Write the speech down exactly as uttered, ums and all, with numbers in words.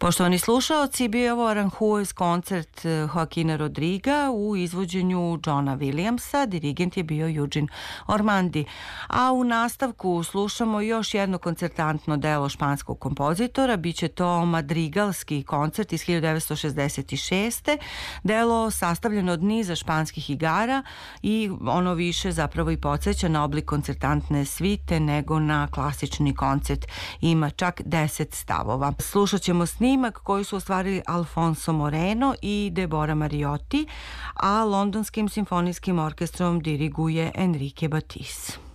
Poštovani slušaoci, bio je ovo Aranjuez koncert Joaquina Rodriga u izvođenju Johna Williamsa, dirigent je bio Eugene Ormandy. A u nastavku slušamo još jedno koncertantno delo španskog kompozitora, biće to madrigalski koncert iz hiljadu devetsto šezdeset šeste. Delo sastavljeno od niza španskih igara i ono više zapravo i podsjeća na oblik koncertantne svite nego na klasični koncert. Ima čak deset stavova. Slušat ćemo snimak koji su ostvarili Alfonso Moreno i Deborah Mariotti, a Londonskim simfonijskim orkestrom diriguje Enrique Batis.